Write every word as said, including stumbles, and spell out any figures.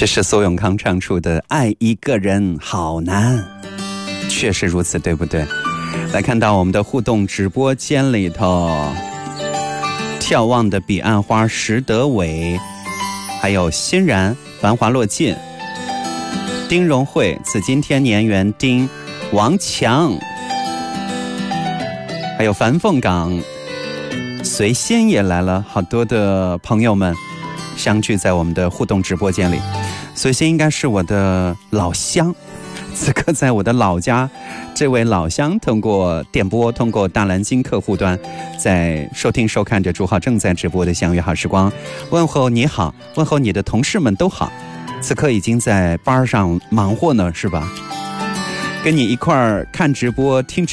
这是苏永康唱出的爱一个人好难，确实如此，对不对？来看到我们的互动直播间里头，眺望的彼岸花石德伟，还有欣然繁华落尽，丁荣慧紫金天年园丁，王强，还有樊凤岗，随心也来了，好多的朋友们相聚在我们的互动直播间里。随心应该是我的老乡，此刻在我的老家，这位老乡通过电波，通过大蓝鲸客户端，在收听收看着朱浩正在直播的相约好时光，问候你好，问候你的同事们都好，此刻已经在班上忙活呢，是吧？跟你一块儿看直播听直播